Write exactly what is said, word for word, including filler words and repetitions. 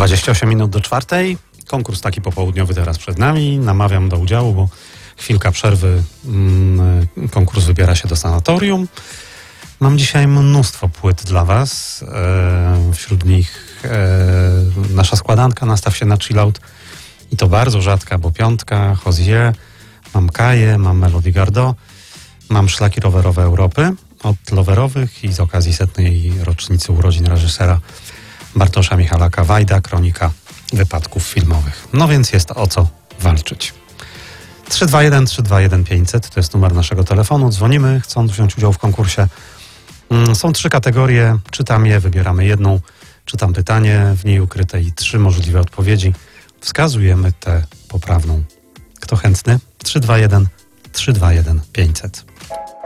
dwadzieścia osiem minut do czwartej. Konkurs taki popołudniowy teraz przed nami. Namawiam do udziału, bo chwilka przerwy. Mm, konkurs wybiera się do sanatorium. Mam dzisiaj mnóstwo płyt dla was. E, wśród nich e, nasza składanka Nastaw się na chillout. I to bardzo rzadka, bo piątka, Hozier, mam Kaję, mam Melody Gardot, mam szlaki rowerowe Europy od loverowych i z okazji setnej rocznicy urodzin reżysera Bartosza Michalaka Wajda, kronika wypadków filmowych. No więc jest o co walczyć. trzy dwa jeden trzy dwa jeden pięćset to jest numer naszego telefonu. Dzwonimy, chcąc wziąć udział w konkursie. Są trzy kategorie, czytam je, wybieramy jedną, czytam pytanie, w niej ukryte i trzy możliwe odpowiedzi. Wskazujemy tę poprawną. Kto chętny? trzy dwa jeden trzy dwa jeden pięćset.